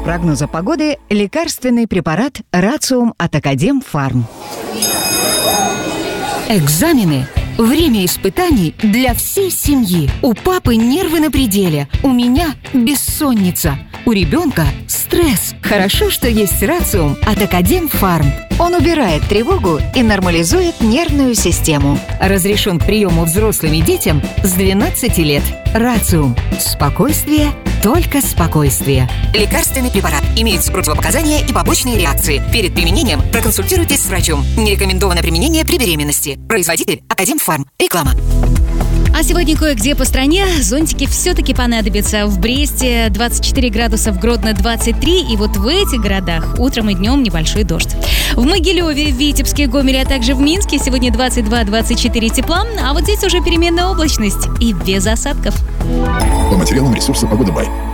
прогноза погоды лекарственный препарат Рациум от Академфарм. Экзамены. Время испытаний для всей семьи. У папы нервы на пределе, у меня бессонница, у ребенка стресс. Хорошо, что есть Рациум от Академфарм. Он убирает тревогу и нормализует нервную систему. Разрешен к приему взрослым и детям с 12 лет. Рациум. Спокойствие, только спокойствие. Лекарственный препарат. Имеются противопоказания и побочные реакции. Перед применением проконсультируйтесь с врачом. Не рекомендовано применение при беременности. Производитель Академфарм. Реклама. А сегодня кое-где по стране зонтики все-таки понадобятся. В Бресте 24 градуса, в Гродно 23. И вот в этих городах утром и днем небольшой дождь. В Могилеве, в Витебске, Гомеле, а также в Минске сегодня 22-24 тепла. А вот здесь уже переменная облачность и без осадков. По материалам ресурса «Погода Бай».